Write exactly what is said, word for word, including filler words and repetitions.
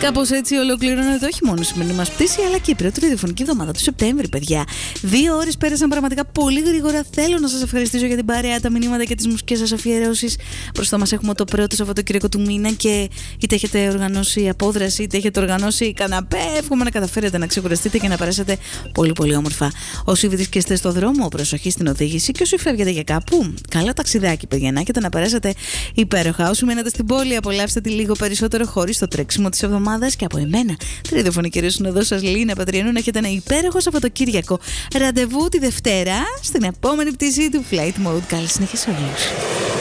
Κάπως έτσι ολοκληρώνεται όχι μόνο η σημερινή μας πτήση, αλλά και η πρώτη ραδιοφωνική εβδομάδα του Σεπτέμβρη, παιδιά. Δύο ώρες πέρασαν πραγματικά πολύ γρήγορα. Θέλω να σας ευχαριστήσω για την παρέα, τα μηνύματα και τις μουσικές σας αφιερώσεις. Μπροστά μας έχουμε το πρώτο Σαββατοκύριακο του μήνα και είτε έχετε οργανώσει απόδραση, είτε έχετε οργανώσει καναπέ. Εύχομαι να καταφέρετε να ξεκουραστείτε και να περάσετε πολύ πολύ όμορφα. Όσοι βρίσκεστε στο δρόμο, προσοχή στην οδήγηση, και όσοι φεύγετε για κάπου, καλό ταξιδάκι, παιδιά, να έχετε να περάσετε υπέροχα. Όσοι μένετε στην πόλη, απολαύστε τη λίγο περισσότερο χωρίς το τρέξιμο της εβδομάδας. Και από εμένα, τη ραδιοφωνική συνοδό σας, Λίνα Πατριανού, να έχετε ένα υπέροχο Σαββατοκύριακο. Ραντεβού τη Δευτέρα στην επόμενη πτήση του Flight Mode. Καλή συνέχεια σε όλους.